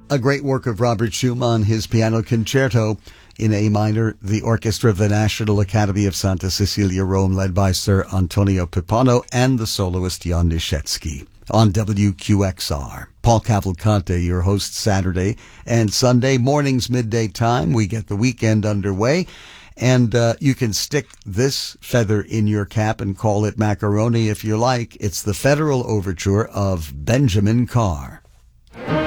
A great work of Robert Schumann, his piano concerto in A minor, the orchestra of the National Academy of Santa Cecilia, Rome, led by Sir Antonio Pipano and the soloist Jan Nischetsky. On WQXR. Paul Cavalcante, your host Saturday and Sunday mornings, midday time. We get the weekend underway. And you can stick this feather in your cap and call it macaroni if you like. It's the Federal Overture of Benjamin Carr.